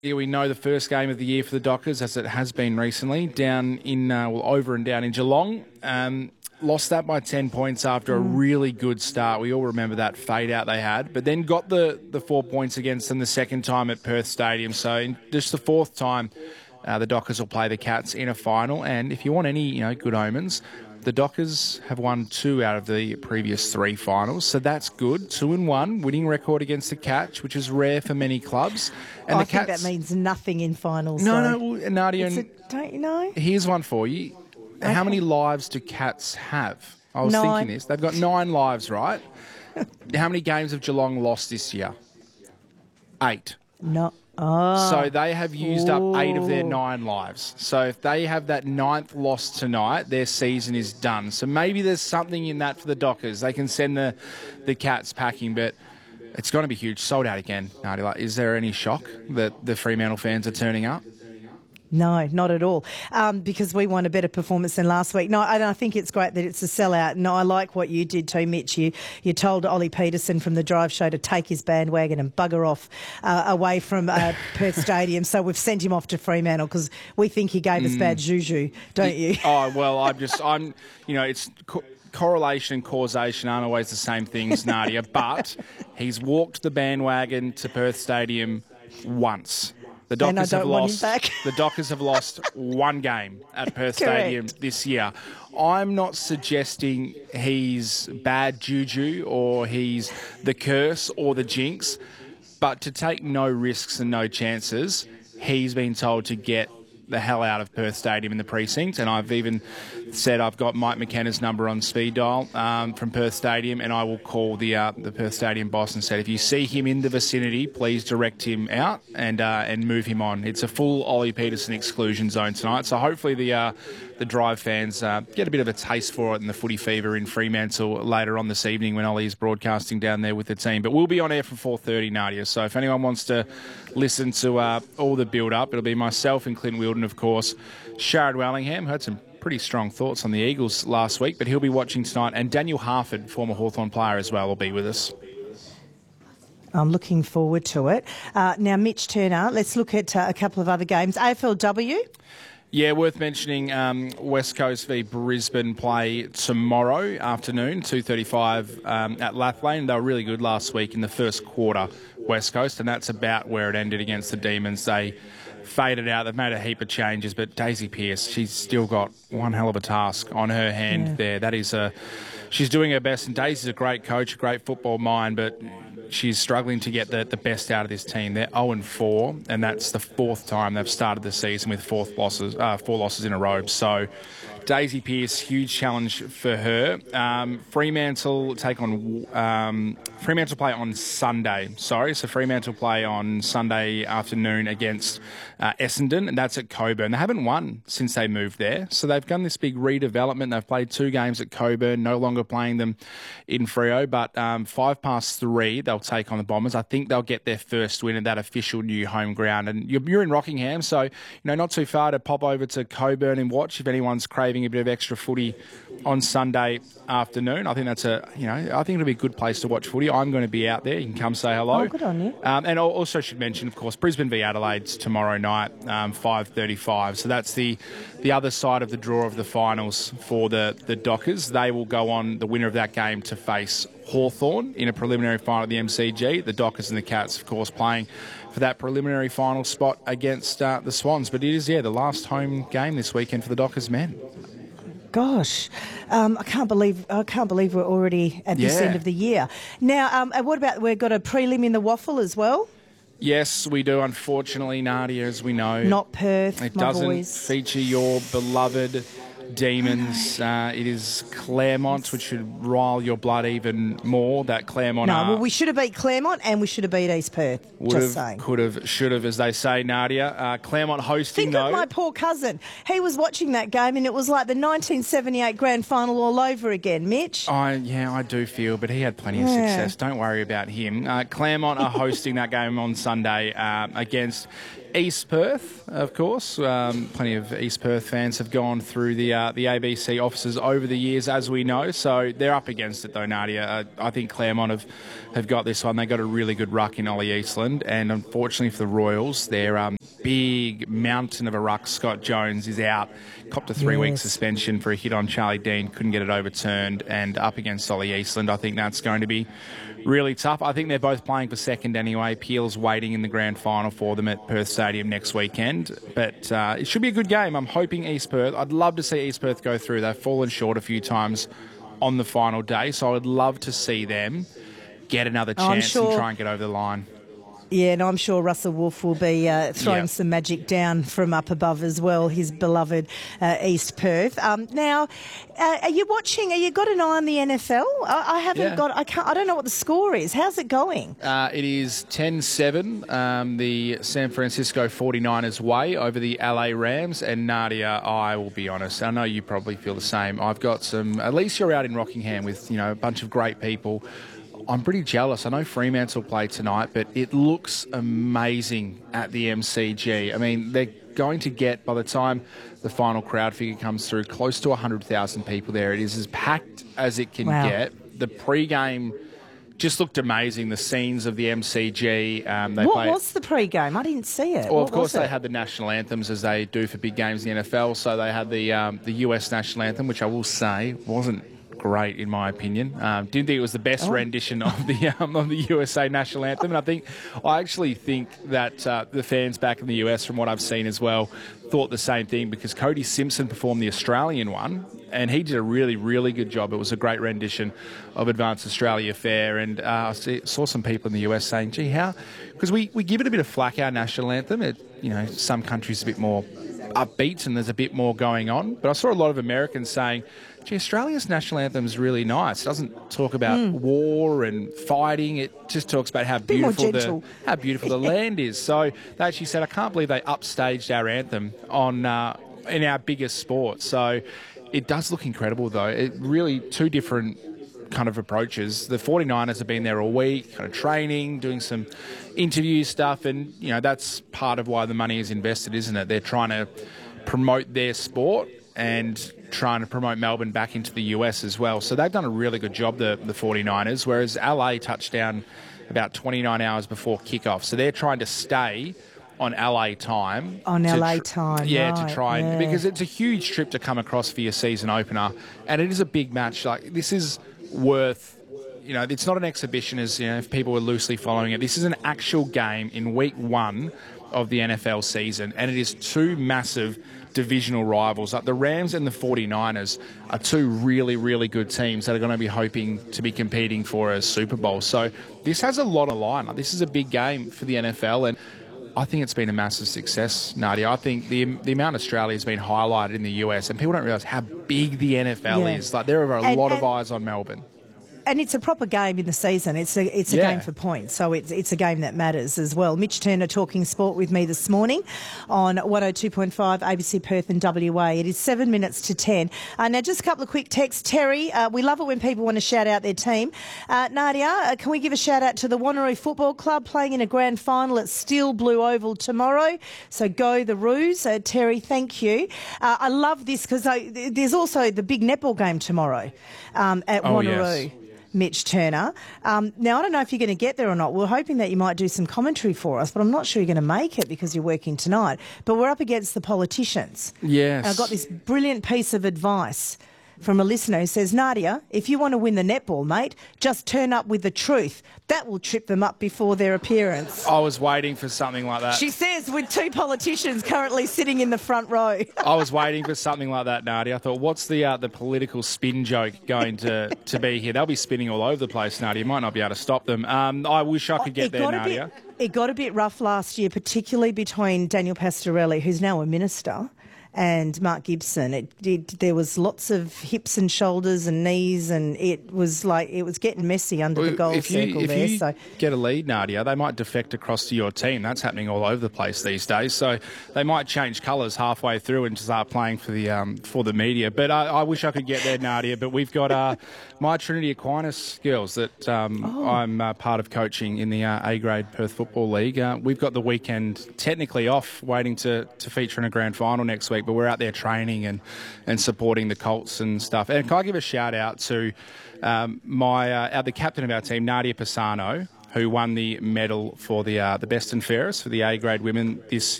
Yeah, we know the first game of the year for the Dockers, as it has been recently, down in over and down in Geelong. Lost that by 10 points after a really good start. We all remember that fade out they had, but then got the 4 points against them the second time at Perth Stadium. So in just the fourth time, the Dockers will play the Cats in a final. And if you want any good omens, the Dockers have won 2 out of the previous 3 finals, so that's good. 2-1 winning record against the Cats, which is rare for many clubs. And I think that means nothing in finals. No, Nadia. Don't you know? Here's one for you. Okay. How many lives do Cats have? I was 9. thinking this. They've got 9 lives, right? How many games have Geelong lost this year? 8. No. Oh. So they have used up 8 of their 9 lives. So if they have that 9th loss tonight, their season is done. So maybe there's something in that for the Dockers. They can send the Cats packing, but it's going to be huge. Sold out again, Nadia. Is there any shock that the Fremantle fans are turning up? No, not at all, because we want a better performance than last week. No, and I think it's great that it's a sellout. No, I like what you did too, Mitch. You told Ollie Peterson from the Drive Show to take his bandwagon and bugger off away from Perth Stadium. So we've sent him off to Fremantle because we think he gave us bad juju, don't you? Oh, well, it's... Correlation and causation aren't always the same things, Nadia, but he's walked the bandwagon to Perth Stadium once. The Dockers have lost. The Dockers have lost 1 game at Perth Stadium this year. I'm not suggesting he's bad juju or he's the curse or the jinx, but to take no risks and no chances, he's been told to get the hell out of Perth Stadium in the precinct, and I've even said I've got Mike McKenna's number on speed dial from Perth Stadium, and I will call the Perth Stadium boss and said if you see him in the vicinity, please direct him out and move him on. It's a full Ollie Peterson exclusion zone tonight, so hopefully the Drive fans get a bit of a taste for it in the footy fever in Fremantle later on this evening when Ollie is broadcasting down there with the team. But we'll be on air from 4:30, Nadia, so if anyone wants to listen to all the build-up, it'll be myself and Clint Wilden, of course. Sharad Wellingham had some pretty strong thoughts on the Eagles last week, but he'll be watching tonight. And Daniel Harford, former Hawthorn player as well, will be with us. I'm looking forward to it. Now, Mitch Turner, let's look at a couple of other games. AFLW? Yeah, worth mentioning West Coast v Brisbane play tomorrow afternoon, 2:35 at Lathlane. They were really good last week in the first quarter, West Coast, and that's about where it ended against the Demons. They faded out. They've made a heap of changes, but Daisy Pearce, she's still got one hell of a task on her hand there. That is she's doing her best, and Daisy's a great coach, a great football mind, but she's struggling to get the best out of this team. They're 0-4, and that's the 4th time they've started the season with 4 losses in a row. So Daisy Pearce, huge challenge for her. Fremantle play on Sunday. So Fremantle play on Sunday afternoon against Essendon, and that's at Coburn. They haven't won since they moved there, so they've done this big redevelopment. They've played 2 games at Coburn, no longer playing them in Freo, but 3:05 they'll take on the Bombers. I think they'll get their first win at that official new home ground. And you're in Rockingham, so not too far to pop over to Coburn and watch if anyone's craving a bit of extra footy on Sunday afternoon. I think I think it'll be a good place to watch footy. I'm going to be out there. You can come say hello. Oh, good on you. And I also should mention, of course, Brisbane v Adelaide's tomorrow night, 5:35. So that's the other side of the draw of the finals for the Dockers. They will go on, the winner of that game, to face Hawthorn in a preliminary final at the MCG. The Dockers and the Cats, of course, playing for that preliminary final spot against the Swans. But it is, the last home game this weekend for the Dockers men. Gosh, I can't believe we're already at this end of the year. Now, what about, we've got a prelim in the Waffle as well? Yes, we do, unfortunately, Nadia, as we know. Not Perth, It my doesn't boys. feature your beloved Demons. It is Claremont, which should rile your blood even more. That Claremont. We should have beat Claremont and we should have beat East Perth. Just saying. Could have, should have, as they say, Nadia. Claremont hosting, Think of my poor cousin. He was watching that game and it was like the 1978 grand final all over again, Mitch. I do feel, but he had plenty of success. Don't worry about him. Claremont are hosting that game on Sunday against East Perth, of course. Plenty of East Perth fans have gone through the the ABC officers over the years, as we know. So they're up against it, though, Nadia. I think Claremont have got this one. They got a really good ruck in Ollie Eastland, and unfortunately for the Royals, their big mountain of a ruck, Scott Jones, is out. Copped a 3-week suspension for a hit on Charlie Dean, couldn't get it overturned, and up against Ollie Eastland, I think that's going to be really tough. I think they're both playing for second anyway. Peel's waiting in the grand final for them at Perth Stadium next weekend. But it should be a good game. I'm hoping East Perth. I'd love to see East Perth go through. They've fallen short a few times on the final day, so I would love to see them get another chance and try and get over the line. Yeah, and I'm sure Russell Wolf will be throwing some magic down from up above as well, his beloved East Perth. Now, are you watching? Are you got an eye on the NFL? I haven't got. I don't know what the score is. How's it going? It is 10-7. The San Francisco 49ers way over the LA Rams. And Nadia, I will be honest, I know you probably feel the same. I've got some. At least you're out in Rockingham with a bunch of great people. I'm pretty jealous. I know Fremantle play tonight, but it looks amazing at the MCG. I mean, they're going to get, by the time the final crowd figure comes through, close to 100,000 people there. It is as packed as it can get. The pre-game just looked amazing. The scenes of the MCG. What was the pre-game? I didn't see it. Well, of course, they had the national anthems, as they do for big games in the NFL. So they had the US national anthem, which I will say wasn't great in my opinion. Didn't think it was the best rendition of the USA national anthem, and I actually think that the fans back in the US, from what I've seen as well, thought the same thing, because Cody Simpson performed the Australian one, and he did a really, really good job. It was a great rendition of Advance Australia Fair, and I saw some people in the US saying, gee, how... Because we give it a bit of flack, our national anthem. Some countries a bit more upbeat and there's a bit more going on. But I saw a lot of Americans saying, gee, Australia's national anthem is really nice. It doesn't talk about war and fighting. It just talks about how beautiful the land is. So they actually said, I can't believe they upstaged our anthem in our biggest sport. So it does look incredible, though. It really, two different kind of approaches. The 49ers have been there all week, kind of training, doing some interview stuff, and that's part of why the money is invested, isn't it? They're trying to promote their sport and trying to promote Melbourne back into the US as well. So they've done a really good job, the 49ers, whereas LA touched down about 29 hours before kickoff. So they're trying to stay on LA time. To try and... Because it's a huge trip to come across for your season opener, and it is a big match. Like, this is worth... it's not an exhibition, as if people were loosely following it. This is an actual game in week 1 of the NFL season, and it is two massive divisional rivals. Like the Rams and the 49ers are two really, really good teams that are going to be hoping to be competing for a Super Bowl. So this has a lot of line. Like, this is a big game for the NFL, and I think it's been a massive success, Nadia. I think the amount Australia has been highlighted in the US, and people don't realise how big the NFL is. Like, there are a lot of eyes on Melbourne. And it's a proper game in the season. It's a game for points, so it's a game that matters as well. Mitch Turner talking sport with me this morning on 102.5 ABC Perth and WA. It is 7 minutes to 10. Now, just a couple of quick texts. Terry, we love it when people want to shout out their team. Nadia, can we give a shout out to the Wanneroo Football Club playing in a grand final at Steel Blue Oval tomorrow? So go the Roos. Terry, thank you. I love this because there's also the big netball game tomorrow at Wanneroo. Yes. Mitch Turner. Now, I don't know if you're going to get there or not. We're hoping that you might do some commentary for us, but I'm not sure you're going to make it because you're working tonight. But we're up against the politicians. Yes. I've got this brilliant piece of advice from a listener who says, Nadia, if you want to win the netball, mate, just turn up with the truth. That will trip them up before their appearance. I was waiting for something like that. She says, with two politicians currently sitting in the front row. I was waiting for something like that, Nadia. I thought, what's the political spin joke going to be here? They'll be spinning all over the place, Nadia. You might not be able to stop them. I wish I could get there, Nadia. It got a bit rough last year, particularly between Daniel Pastorelli, who's now a minister, and Mark Gibson. There was lots of hips and shoulders and knees, and it was getting messy under the goal circle there. If you get a lead, Nadia, they might defect across to your team. That's happening all over the place these days. So they might change colours halfway through and start playing for the media. But I wish I could get there, Nadia. But we've got my Trinity Aquinas girls that I'm part of coaching in the A-grade Perth Football League. We've got the weekend technically off, waiting to feature in a grand final next week. week, but we're out there training and supporting the Colts and stuff. And can I give a shout out to the captain of our team, Nadia Pisano, who won the medal for the best and fairest for the A grade women this